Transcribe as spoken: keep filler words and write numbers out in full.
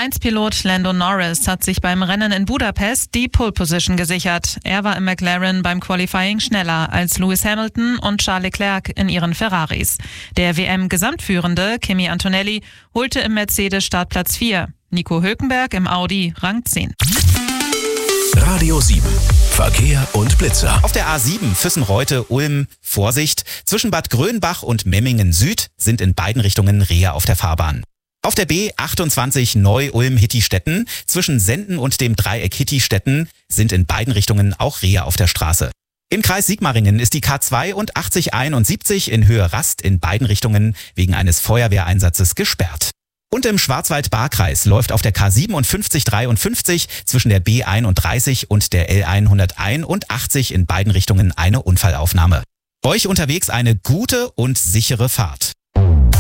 eins Pilot Lando Norris hat sich beim Rennen in Budapest die Pole Position gesichert. Er war im McLaren beim Qualifying schneller als Lewis Hamilton und Charles Leclerc in ihren Ferraris. Der W M-Gesamtführende Kimi Antonelli holte im Mercedes Startplatz vier. Nico Hülkenberg im Audi Rang zehn. Radio sieben. Verkehr und Blitzer. Auf der A sieben Füssen-Reute-Ulm Vorsicht. Zwischen Bad Grönbach und Memmingen Süd sind in beiden Richtungen Rehe auf der Fahrbahn. Auf der B achtundzwanzig Neu-Ulm-Hittistetten zwischen Senden und dem Dreieck Hittistetten sind in beiden Richtungen auch Rehe auf der Straße. Im Kreis Sigmaringen ist die K zwei und achtzig einundsiebzig in Höhe Rast in beiden Richtungen wegen eines Feuerwehreinsatzes gesperrt. Und im Schwarzwald-Baar-Kreis läuft auf der K siebenundfünfzig dreiundfünfzig zwischen der B einunddreißig und der L hunderteinundachtzig in beiden Richtungen eine Unfallaufnahme. Euch unterwegs eine gute und sichere Fahrt.